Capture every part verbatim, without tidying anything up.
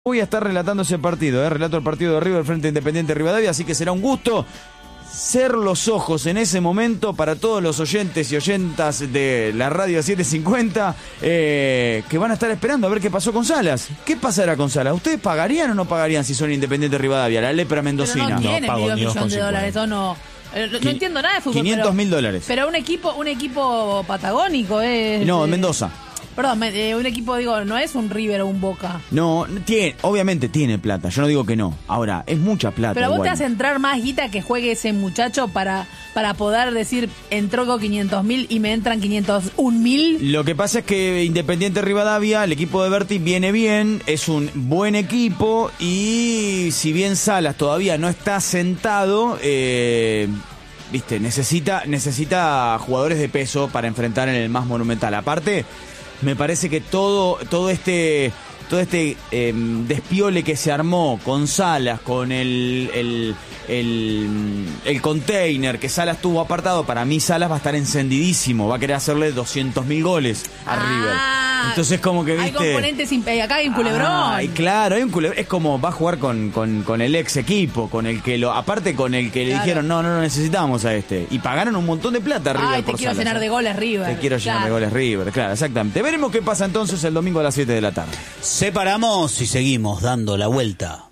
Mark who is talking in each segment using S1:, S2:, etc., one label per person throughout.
S1: Voy a estar relatando ese partido, ¿eh? Relato el partido de River frente a Independiente Rivadavia, así que será un gusto ser los ojos en ese momento para todos los oyentes y oyentas de la radio siete cincuenta eh, que van a estar esperando a ver qué pasó con Salas. ¿Qué pasará con Salas? ¿Ustedes pagarían o no pagarían si son Independiente Rivadavia, la lepra mendocina?
S2: Pero no tiene
S3: No, pago
S2: medio
S3: ni dos
S2: millón de
S3: con
S2: dólares, o no. Eh, No, no entiendo nada de fútbol.
S1: quinientos mil dólares.
S2: Pero un equipo, un equipo patagónico es.
S1: No, en
S2: eh,
S1: Mendoza.
S2: Perdón, me- eh, un equipo, digo, no es un River o un Boca.
S1: No, tiene, obviamente tiene plata, yo no digo que no. Ahora, es mucha plata.
S2: Pero vos
S1: igual.
S2: te hace entrar más guita que juegue ese muchacho para, para poder decir, entró con quinientos mil y me entran quinientos un mil.
S1: Lo que pasa es que Independiente Rivadavia, el equipo de Berti viene bien, es un buen equipo y si bien Salas todavía no está sentado, eh, viste, necesita, necesita jugadores de peso para enfrentar en el más monumental. Aparte, me parece que todo, todo este, todo este eh, despiole que se armó con Salas, con el, el, el, el container que Salas tuvo apartado, para mí Salas va a estar encendidísimo, va a querer hacerle doscientos mil goles a River. Entonces como que,
S2: Hay
S1: viste,
S2: componentes, imp- acá hay un culebrón.
S1: Ay, claro, hay un culebrón. Es como va a jugar con, con, con el ex equipo, con el que lo, aparte con el que le
S2: Claro.
S1: dijeron no, no, no necesitamos a este. Y pagaron un montón de plata a River
S2: Ay, te
S1: por
S2: quiero
S1: Salas,
S2: llenar
S1: ¿eh?
S2: de goles, River.
S1: Te quiero llenar de
S2: Claro.
S1: goles River, claro, exactamente. Veremos qué pasa entonces el domingo a las siete de la tarde.
S3: Separamos y seguimos dando la vuelta.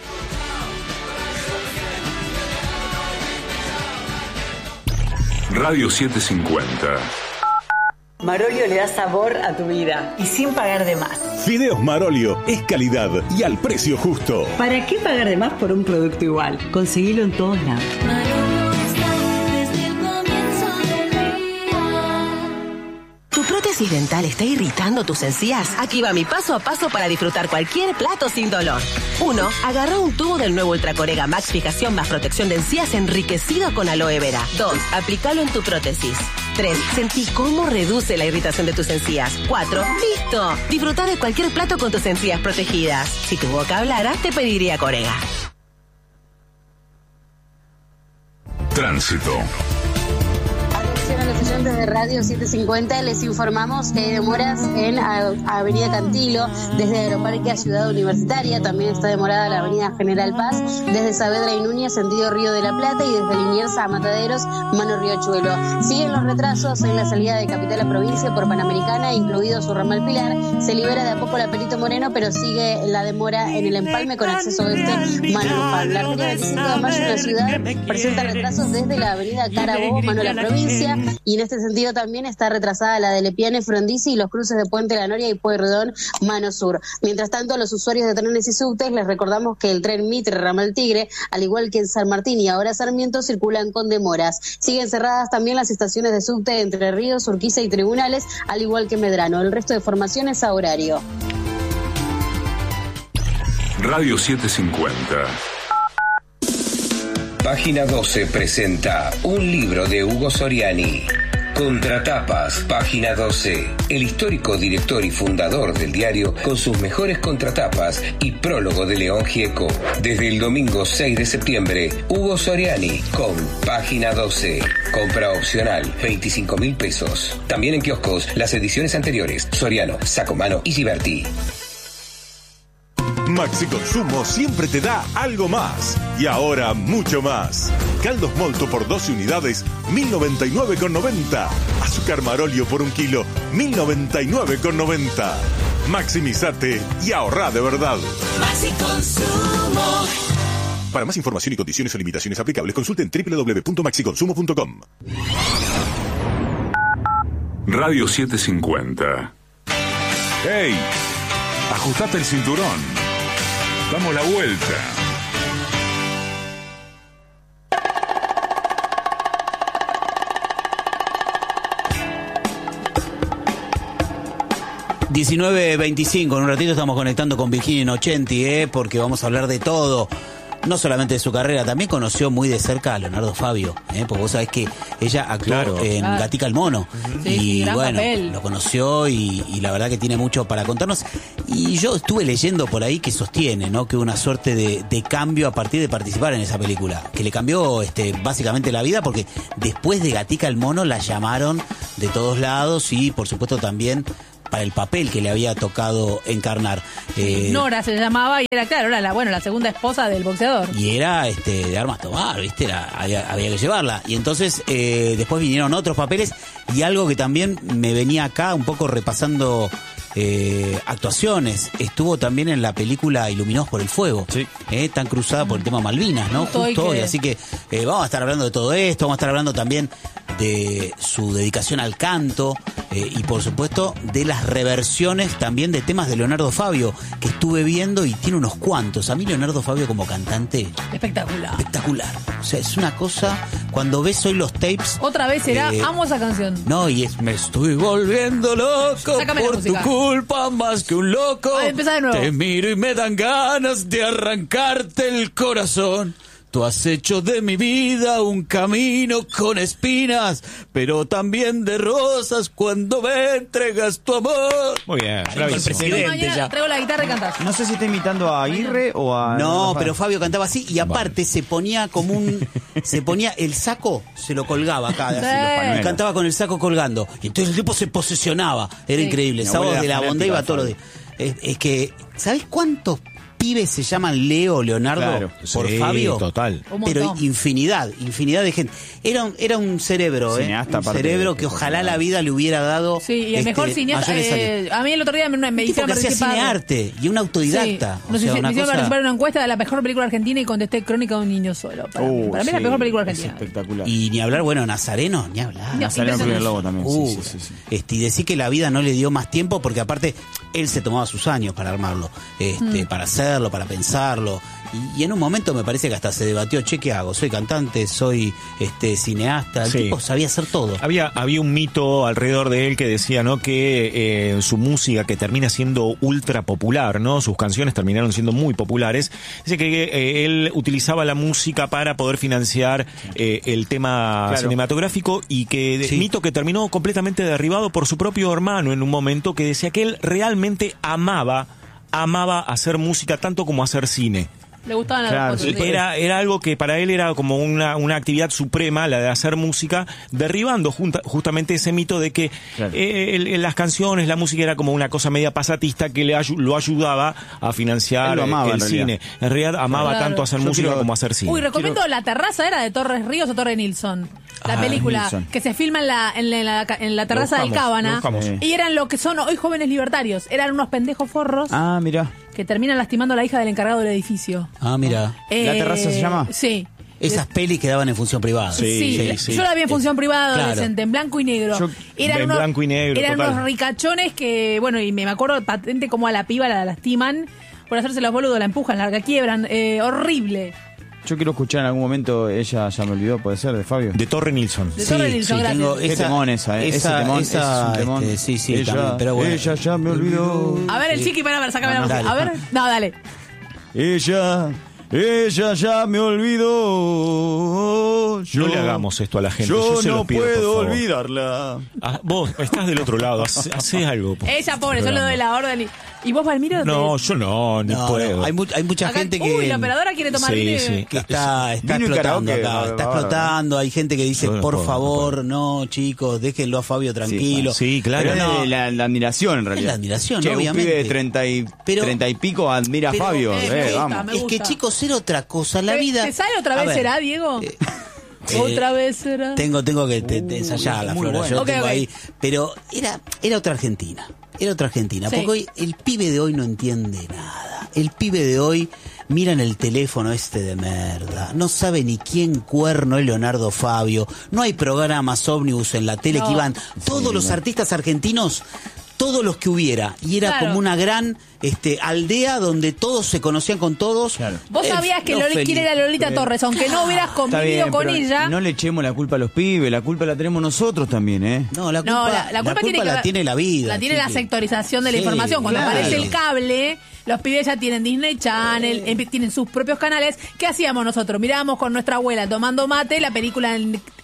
S4: Radio setecientos cincuenta.
S5: Marolio le da sabor a tu vida y sin pagar de más.
S6: Fideos Marolio es calidad y al precio justo.
S5: ¿Para qué pagar de más por un producto igual? Conseguilo en todos lados.
S7: ¿Tu prótesis dental está irritando tus encías? Aquí va mi paso a paso para disfrutar cualquier plato sin dolor. uno. Agarra un tubo del nuevo Ultracorega Max Fijación más protección de encías enriquecido con aloe vera. dos. Aplícalo en tu prótesis. tres. Sentí cómo reduce la irritación de tus encías. cuatro. ¡Listo! Disfruta de cualquier plato con tus encías protegidas. Si tu boca hablara, te pediría Corega.
S4: Tránsito.
S8: A los oyentes de Radio setecientos cincuenta les informamos que hay demoras en a- Avenida Cantilo, desde Aeroparque a Ciudad Universitaria. También está demorada la Avenida General Paz, desde Saavedra y Núñez, sentido Río de la Plata, y desde Liniers a Mataderos, mano Riachuelo. Siguen los retrasos en la salida de Capital a Provincia por Panamericana, incluido su ramal Pilar. Se libera de a poco la Perito Moreno, pero sigue la demora en el empalme con acceso oeste, mano Luján. La arteria veinticinco de mayo en la ciudad presenta retrasos desde la Avenida Carabobo, mano La Provincia. Y en este sentido también está retrasada la de Lepiane, Frondizi y los cruces de Puente La Noria y Pueyrredón, mano sur. Mientras tanto, a los usuarios de trenes y subtes les recordamos que el tren Mitre Ramal Tigre, al igual que en San Martín y ahora Sarmiento, circulan con demoras. Siguen cerradas también las estaciones de subte Entre Ríos, Urquiza y Tribunales, al igual que Medrano. El resto de formaciones a horario.
S4: Radio setecientos cincuenta.
S9: Página doce presenta un libro de Hugo Soriani. Contratapas, Página doce. El histórico director y fundador del diario con sus mejores contratapas y prólogo de León Gieco. Desde el domingo seis de septiembre, Hugo Soriani con Página doce. Compra opcional, veinticinco mil pesos. También en kioscos las ediciones anteriores, Soriano, Sacomano y Giberti.
S6: Maxi Consumo siempre te da algo más. Y ahora mucho más. Caldos Molto por doce unidades, mil noventa y nueve con noventa. Azúcar Marolio por un kilo, mil noventa y nueve con noventa. Maximizate y ahorrá de verdad.
S7: Maxi Consumo.
S6: Para más información y condiciones o limitaciones aplicables, consulten doble u doble u doble u punto maxi consumo punto com.
S4: Radio setecientos cincuenta. ¡Hey! Ajustate el cinturón. Damos la vuelta.
S3: diecinueve veinticinco, en un ratito estamos conectando con Virginia Innocenti, ¿eh? Porque vamos a hablar de todo. No solamente de su carrera, también conoció muy de cerca a Leonardo Fabio, ¿eh? Porque vos sabés que ella actuó
S1: Claro.
S3: en
S2: Claro.
S3: Gatica el Mono.
S2: Sí,
S3: y
S2: sí, gran
S3: bueno,
S2: papel.
S3: lo conoció y, y la verdad que tiene mucho para contarnos. Y yo estuve leyendo por ahí que sostiene, ¿no? Que hubo una suerte de, de cambio a partir de participar en esa película. Que le cambió este, básicamente la vida, porque después de Gatica el Mono la llamaron de todos lados y por supuesto también para el papel que le había tocado encarnar. Eh,
S2: Nora se llamaba y era, claro, era la, bueno, la segunda esposa del boxeador.
S3: Y era este de armas tomar, ¿viste? Era, había, había que llevarla. Y entonces eh, después vinieron otros papeles y algo que también me venía acá un poco repasando eh, actuaciones. Estuvo también en la película Iluminados por el Fuego, sí. eh, tan cruzada por el tema Malvinas, ¿no? Justo, Justo hoy. Que... Así que eh, vamos a estar hablando de todo esto, vamos a estar hablando también de su dedicación al canto eh, y por supuesto de las reversiones también de temas de Leonardo Fabio que estuve viendo y tiene unos cuantos. A mí Leonardo Fabio como cantante
S2: espectacular,
S3: espectacular. O sea, es una cosa, cuando ves hoy los tapes
S2: otra vez será
S3: eh,
S2: amo esa canción.
S3: No, y es me estoy volviendo loco. Sácame por tu culpa más que un loco.
S2: Ay, empezá de nuevo.
S3: Te miro y me dan ganas de arrancarte el corazón. Tú has hecho de mi vida un camino con espinas, pero también de rosas cuando me entregas tu amor.
S10: Muy bien,
S3: el presidente ya.
S2: Traigo la guitarra y cantás.
S1: No sé si está imitando a Aguirre o a...
S3: No, pero Fabio cantaba así y aparte se ponía como un... se ponía el saco, se lo colgaba acá de así, y cantaba con el saco colgando. Y entonces el tipo se posesionaba. Era sí. increíble. El sábado de la bondad iba todos los días. Es, es que, ¿sabés cuántos pibes se llaman Leo, Leonardo, claro, por
S10: sí,
S3: Fabio?
S10: Total.
S3: Pero infinidad, infinidad de gente. Era un, era un cerebro, cineasta, ¿eh? Un cerebro que ojalá la vida le hubiera dado.
S2: Sí, y el
S3: este,
S2: mejor cineasta. Eh, a mí el otro día me, me hicieron
S3: que hacía cinearte y un autodidacta.
S2: Sí. O sea, me hicieron cosa... participar en una encuesta de la mejor película argentina y contesté Crónica de un niño solo. Para, uh, mí, para mí sí, la mejor película argentina.
S1: Es espectacular.
S3: Y ni hablar, bueno, Nazareno, ni hablar.
S1: No, Nazareno con el lobo también.
S3: Uh,
S1: sí, sí, sí, sí.
S3: Este, y decir que la vida no le dio más tiempo porque aparte él se tomaba sus años para armarlo, este, mm. para hacerlo, para pensar. Y, y en un momento me parece que hasta se debatió, che, ¿qué hago? Soy cantante, soy este cineasta. El sí. tipo sabía hacer todo.
S10: Había, había un mito alrededor de él que decía, ¿no? Que eh, su música, que termina siendo ultra popular, ¿no? Sus canciones terminaron siendo muy populares. Dice que eh, él utilizaba la música para poder financiar eh, el tema claro. cinematográfico y que sí. mito que terminó completamente derribado por su propio hermano en un momento, que decía que él realmente amaba amaba hacer música tanto como hacer cine.
S2: Le gustaban las claro, cosas.
S10: Era, era algo que para él era como una, una actividad suprema, la de hacer música, derribando junta, justamente ese mito de que claro. eh, el, el, las canciones, la música era como una cosa media pasatista que le ayu, lo ayudaba a financiar amaba, el en cine. En realidad amaba claro. tanto hacer Yo música quiero... como hacer cine.
S2: Uy, recomiendo quiero... La Terraza, ¿era de Torres Ríos o Torre Nilsson? La ah, película Nilsson. Que se filma en la, en la, en la, en la terraza del Cábana. Y eran lo que son hoy jóvenes libertarios. Eran unos pendejos forros.
S1: Ah, mira.
S2: Que terminan lastimando a la hija del encargado del edificio.
S3: Ah, mira.
S2: Eh,
S1: ¿La Terraza se llama?
S2: Sí.
S3: Esas pelis que daban en función privada.
S2: Sí, sí, sí. Yo la vi en función privada, claro. adolescente, en blanco y negro. Yo, eran
S10: en
S2: unos,
S10: blanco y negro,
S2: Eran
S10: total.
S2: unos ricachones que, bueno, y me acuerdo patente como a la piba la lastiman por hacerse los boludos, la empujan, la quiebran. Eh, horrible.
S1: Yo quiero escuchar en algún momento, ella ya me olvidó, puede ser, de Fabio.
S10: De Torre Nilsson.
S2: De Torre
S3: sí,
S2: Nilsson,
S3: sí,
S2: gracias.
S3: tengo
S1: esa, Qué temón esa, ¿eh?
S3: Esa,
S1: Ese temón
S3: esa,
S1: es un temón.
S3: Este, sí, sí,
S1: ella,
S3: también, pero bueno.
S1: Ella ya me olvidó.
S2: A ver, el chiqui, para ver, sácame
S3: no,
S2: la
S3: no,
S2: música. A ver, no, dale.
S1: Ella... Ella ya me olvidó. Yo,
S10: no le hagamos esto a la gente.
S1: Yo,
S10: yo se
S1: no
S10: los pido,
S1: puedo olvidarla.
S10: Ah, vos estás del otro lado. Hacé, hacé algo.
S2: Ella, pobre, yo le doy la orden. Y, ¿y vos, Palmiro?
S10: No,
S2: te...
S10: yo no, ni
S3: no,
S10: puedo.
S3: No, hay, mu hay mucha
S2: acá,
S3: gente que.
S2: Uy, la operadora quiere tomar
S3: sí,
S2: vino.
S3: Sí, que está, está explotando acá. Está bárbaro. explotando. Hay gente que dice, no, por no, favor, no, no, chicos, déjenlo a Fabio tranquilo.
S10: Sí, sí claro.
S1: Pero
S10: no.
S1: es la, la admiración, en realidad.
S3: Es la admiración,
S1: che,
S3: obviamente.
S1: Un pibe de treinta y,
S3: pero,
S1: treinta y pico admira
S3: pero,
S1: a Fabio.
S2: Eh,
S1: eh,
S2: gusta,
S1: vamos.
S3: Es que, chicos, ser otra cosa. La
S2: ¿Te,
S3: vida.
S2: ¿Te sale otra vez ver, será, Diego? Eh, ¿Otra eh, vez será?
S3: Tengo, tengo que te, te ensayar la Flora. Bueno. Yo okay, tengo okay. ahí. Pero era, era otra Argentina. Era otra Argentina. Sí. Porque hoy el pibe de hoy no entiende nada. El pibe de hoy mira en el teléfono este de merda. No sabe ni quién cuerno es Leonardo Fabio. No hay programas ómnibus en la tele no. que iban todos sí, los no. artistas argentinos. Todos los que hubiera. Y era claro. como una gran este, aldea donde todos se conocían con todos. Claro.
S2: Vos eh, sabías que no Loli, quién era Lolita pero, Torres, aunque no hubieras convivido bien, con ella.
S1: No le echemos la culpa a los pibes, la culpa la tenemos nosotros también, ¿eh?
S3: No, la culpa,
S2: no, la, la culpa,
S3: la, culpa
S2: tiene,
S3: la
S2: que,
S3: tiene la vida.
S2: La tiene
S3: sí,
S2: la sectorización de la
S3: sí,
S2: información. Cuando
S3: claro.
S2: aparece el cable, los pibes ya tienen Disney Channel, eh. tienen sus propios canales. ¿Qué hacíamos nosotros? Mirábamos con nuestra abuela tomando mate la película en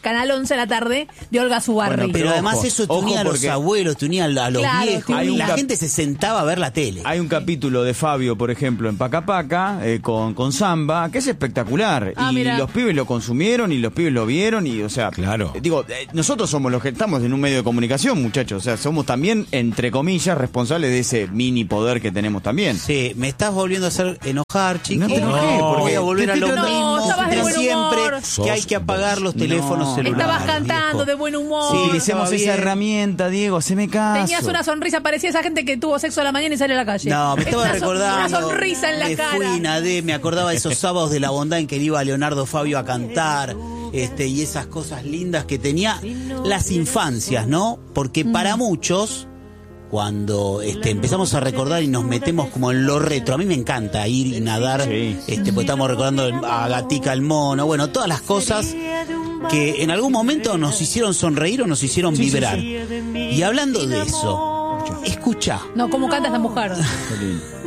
S2: Canal once a la tarde, de Olga Zubarri.
S3: Bueno, pero además
S1: ojo,
S3: eso te unía a los
S1: porque...
S3: abuelos, te unía a los
S2: claro,
S3: viejos, y la
S1: cap...
S3: gente se sentaba a ver la tele.
S1: Hay un capítulo de Fabio, por ejemplo, en Paca Paca, eh, con, con Samba, que es espectacular.
S2: Ah,
S1: y
S2: mira.
S1: los pibes lo consumieron y los pibes lo vieron y, o sea,
S10: claro.
S1: eh, digo, eh, nosotros somos los que estamos en un medio de comunicación, muchachos. O sea, somos también, entre comillas, responsables de ese mini poder que tenemos también.
S3: Sí, me estás volviendo a hacer enojar, chiqui.
S1: No te enojé,
S3: no,
S1: porque
S3: voy a volver a lo
S2: no,
S3: mismo
S2: estabas de
S3: de
S2: buen
S3: siempre,
S2: humor.
S3: que hay que apagar los teléfonos
S1: No.
S3: celulares.
S2: Estabas cantando
S3: viejo.
S2: de buen humor.
S3: Sí,
S1: Utilicemos
S3: estaba
S1: esa
S3: bien.
S1: herramienta, Diego, se me caso.
S2: Tenías una sonrisa, parecía esa gente que tuvo sexo a la mañana y sale a la calle.
S3: No, me estaba
S2: Una son-
S3: recordando.
S2: Una sonrisa en la
S3: me
S2: cara.
S3: fui, nadé, me acordaba de esos sábados de la bondad en que iba Leonardo Fabio a cantar, este, y esas cosas lindas que tenía las infancias, ¿no? Porque para muchos, cuando este, empezamos a recordar y nos metemos como en lo retro, a mí me encanta ir y nadar,
S1: Sí.
S3: este, pues estamos recordando a Gatica el mono, bueno, todas las cosas que en algún momento nos hicieron sonreír o nos hicieron vibrar. Y hablando de eso, escucha.
S2: No, ¿cómo canta esta mujer?
S1: Qué lindo.